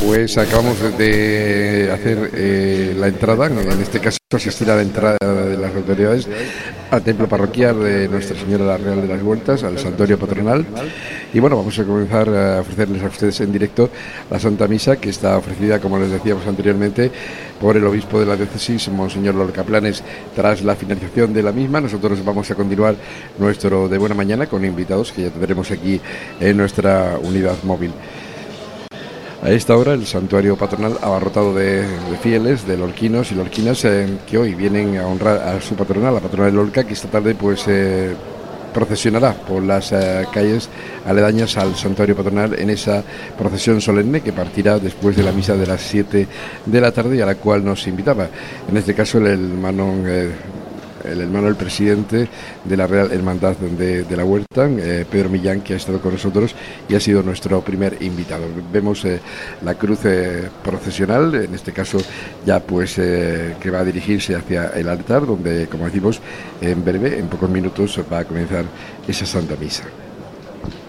Pues acabamos de hacer la entrada, en este caso asistir a la entrada de las autoridades al templo parroquial de Nuestra Señora la Real de las Vueltas, al santuario patronal. Y bueno, vamos a comenzar a ofrecerles a ustedes en directo la Santa Misa, que está ofrecida, como les decíamos anteriormente, por el obispo de la diócesis, Monseñor Lorca Planes. Tras la finalización de la misma, nosotros vamos a continuar nuestro de buena mañana con invitados que ya tendremos aquí en nuestra unidad móvil. A esta hora el santuario patronal abarrotado de fieles, de lorquinos y lorquinas que hoy vienen a honrar a su patrona, la patrona de Lorca, que esta tarde pues procesionará por las calles aledañas al santuario patronal en esa procesión solemne que partirá después de la misa de las 7 de la tarde y a la cual nos invitaba, en este caso el hermano del presidente de la Real Hermandad de la Huerta, Pedro Millán, que ha estado con nosotros y ha sido nuestro primer invitado. Vemos la cruz procesional, en este caso ya pues que va a dirigirse hacia el altar, donde, como decimos, en breve, en pocos minutos, va a comenzar esa Santa Misa.